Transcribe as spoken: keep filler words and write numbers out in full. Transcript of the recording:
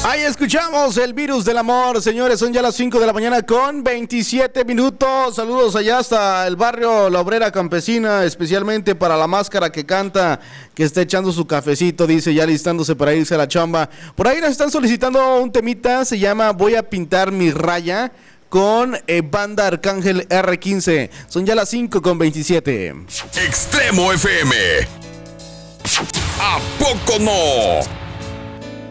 Ahí escuchamos el virus del amor, señores, son ya las cinco de la mañana con veintisiete minutos. Saludos allá hasta el barrio La Obrera Campesina, especialmente para la máscara que canta, que está echando su cafecito, dice, ya listándose para irse a la chamba. Por ahí nos están solicitando un temita, se llama Voy a pintar mi raya, con eh, Banda Arcángel erre quince. Son ya las cinco con veintisiete. Extremo F M. ¿A poco no?